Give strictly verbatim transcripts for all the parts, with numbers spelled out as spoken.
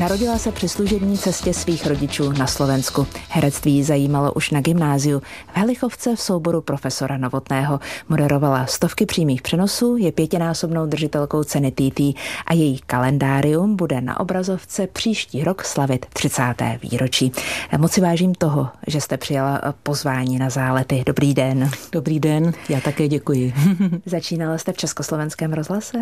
Narodila se při služební cestě svých rodičů na Slovensku. Herectví ji zajímalo už na gymnáziu. V Helichovce v souboru profesora Novotného moderovala stovky přímých přenosů, je pětinásobnou držitelkou ceny T T a její kalendárium bude na obrazovce příští rok slavit třicáté výročí. Moc si vážím toho, že jste přijala pozvání na Zálety. Dobrý den. Dobrý den, já také děkuji. Začínala jste v Československém rozhlase?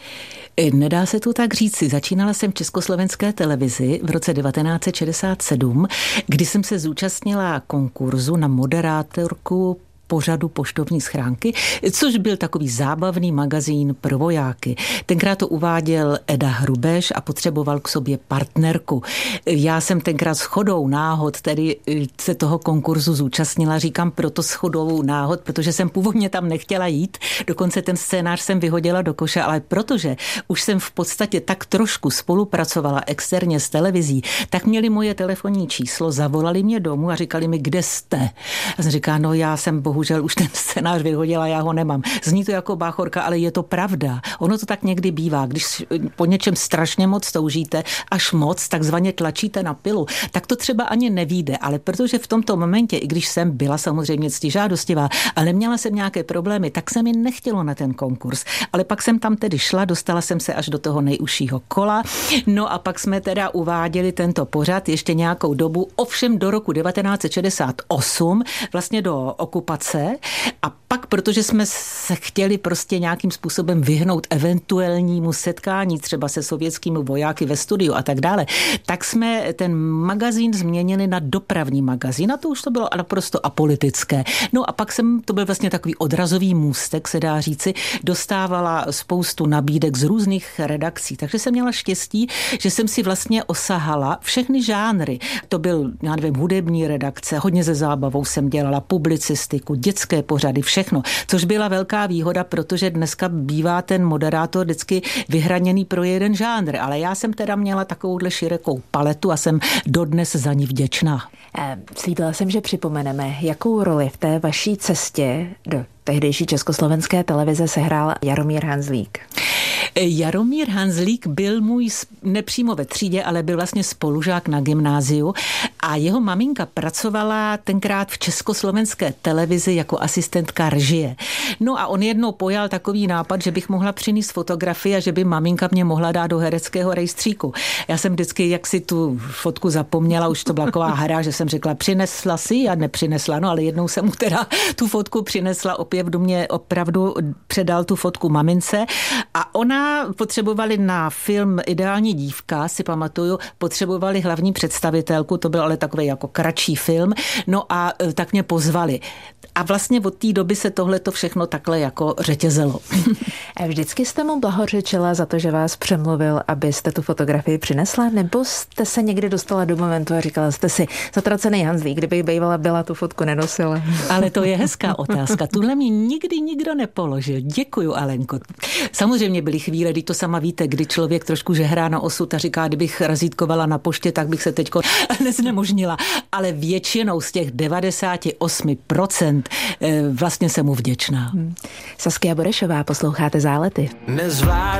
Nedá se to tak říci. Začínala jsem v Československé televizi v roce devatenáct set šedesát sedm, kdy jsem se zúčastnila konkurzu na moderátorku pořadu Poštovní schránky, což byl takový zábavný magazín pro vojáky. Tenkrát to uváděl Eda Hrubeš a potřeboval k sobě partnerku. Já jsem tenkrát shodou náhod tedy se toho konkurzu zúčastnila, říkám proto shodou náhod, protože jsem původně tam nechtěla jít, dokonce ten scénář jsem vyhodila do koše, ale protože už jsem v podstatě tak trošku spolupracovala externě s televizí, tak měli moje telefonní číslo, zavolali mě domů a říkali mi, kde jste? A jsem říkala, no já jsem bohu Bohužel už ten scénář vyhodila, já ho nemám. Zní to jako báchorka, ale je to pravda. Ono to tak někdy bývá, když po něčem strašně moc toužíte, až moc, takzvaně tlačíte na pilu, tak to třeba ani nevíde, ale protože v tomto momentě, i když jsem byla samozřejmě ctižádostivá, ale měla jsem nějaké problémy, tak se mi nechtělo na ten konkurs. Ale pak jsem tam tedy šla, dostala jsem se až do toho nejužšího kola, no a pak jsme teda uváděli tento pořad ještě nějakou dobu, ovšem do roku devatenáct set šedesát osm, vlastně do okupace. A pak, protože jsme se chtěli prostě nějakým způsobem vyhnout eventuálnímu setkání třeba se sovětskými vojáky ve studiu a tak dále, tak jsme ten magazín změnili na dopravní magazín a to už to bylo naprosto apolitické. No a pak jsem, to byl vlastně takový odrazový můstek, se dá říci, dostávala spoustu nabídek z různých redakcí, takže jsem měla štěstí, že jsem si vlastně osahala všechny žánry. To byl, já nevím, hudební redakce, hodně ze zábavou jsem dělala, publicistiku, dětské pořady, všechno, což byla velká výhoda, protože dneska bývá ten moderátor vždycky vyhraněný pro jeden žánr, ale já jsem teda měla takovouhle širokou paletu a jsem dodnes za ní vděčná. Slíbila jsem, že připomeneme, jakou roli v té vaší cestě do tehdejší československé televize sehrál Jaromír Hanzlík. Jaromír Hanzlík byl můj nepřímo ve třídě, ale byl vlastně spolužák na gymnáziu a jeho maminka pracovala tenkrát v československé televizi jako asistentka režie. No a on jednou pojal takový nápad, že bych mohla přinést fotografii a že by maminka mě mohla dát do hereckého rejstříku. Já jsem vždycky, jak si tu fotku zapomněla, už to byla taková hra, že jsem řekla, přinesla si a nepřinesla, no ale jednou jsem mu teda tu fotku přinesla, opět do mě opravdu předal tu fotku mamince a ona potřebovali na film Ideální dívka, si pamatuju, potřebovali hlavní představitelku, to byl ale takový jako kratší film, no a tak mě pozvali. A vlastně od té doby se tohleto všechno takhle jako řetězelo. Vždycky jste mu blahořečila za to, že vás přemluvil, abyste tu fotografii přinesla, nebo jste se někdy dostala do momentu a říkala jste si, zatracený Hanzlík, kdybych bývala byla, tu fotku nenosila? Ale to je hezká otázka. Tuhle mi nikdy nikdo nepoložil. Děkuju, Alenko. Samozřejmě byly chvíle, kdy to sama víte, kdy člověk trošku žehrá na osud a říká, kdybych razítkovala na poště, tak bych se teďko neznemožnila. Ale většinou z těch devadesát osm procent vlastně jsem mu vděčná. Hmm. Saskia Burešová, posloucháte Zálety. Nezvládnu